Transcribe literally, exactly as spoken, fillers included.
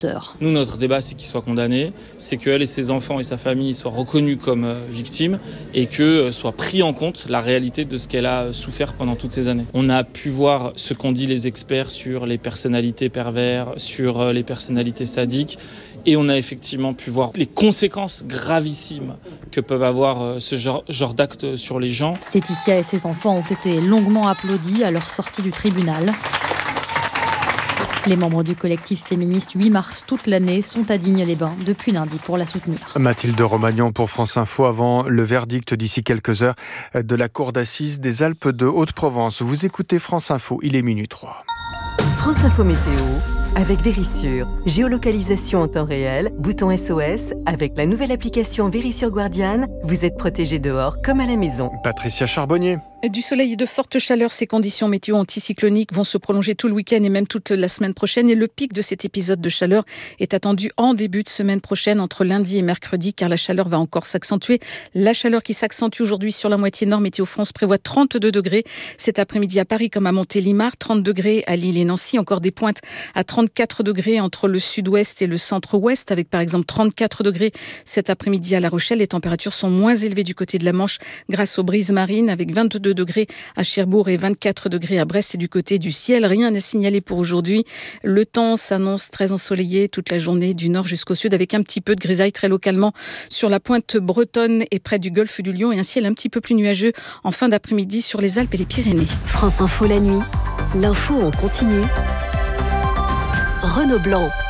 auteurs. Nous, notre débat, c'est qu'il soit condamné, c'est qu'elle et ses enfants et sa famille soient reconnus comme euh, victimes et que euh, soit pris en compte la réalité de ce qu'elle a souffert pendant toutes ces années. On a pu voir ce qu'ont dit les experts sur les personnalités pervers, sur euh, les personnalités sadiques, et on a effectivement pu voir les conséquences gravissimes que peuvent avoir euh, ce genre, genre d'actes sur les gens. Laetitia et ses enfants ont été longuement applaudis à leur sortie du tribunal. Les membres du collectif féministe huit mars toute l'année sont à Digne-les-Bains depuis lundi pour la soutenir. Mathilde Romagnan pour France Info avant le verdict d'ici quelques heures de la cour d'assises des Alpes de Haute-Provence. Vous écoutez France Info, il est minuit trois. France Info Météo avec Vérissure. Géolocalisation en temps réel, bouton S O S. Avec la nouvelle application Vérissure Guardian, vous êtes protégé dehors comme à la maison. Patricia Charbonnier. Du soleil et de fortes chaleurs, ces conditions météo anticycloniques vont se prolonger tout le week-end et même toute la semaine prochaine. Et le pic de cet épisode de chaleur est attendu en début de semaine prochaine, entre lundi et mercredi, car la chaleur va encore s'accentuer. La chaleur qui s'accentue aujourd'hui sur la moitié nord, Météo France prévoit trente-deux degrés cet après-midi à Paris comme à Montélimar, trente degrés à Lille et Nancy, encore des pointes à trente-quatre degrés entre le sud-ouest et le centre-ouest, avec par exemple trente-quatre degrés cet après-midi à La Rochelle. Les températures sont moins élevées du côté de la Manche grâce aux brises marines, avec vingt-deux degrés à Cherbourg et vingt-quatre degrés à Brest. Et du côté du ciel, rien n'est signalé pour aujourd'hui. Le temps s'annonce très ensoleillé toute la journée du nord jusqu'au sud, avec un petit peu de grisaille très localement sur la pointe bretonne et près du golfe du Lion, et un ciel un petit peu plus nuageux en fin d'après-midi sur les Alpes et les Pyrénées. France Info la nuit, l'info en continu. Renaud Blanc.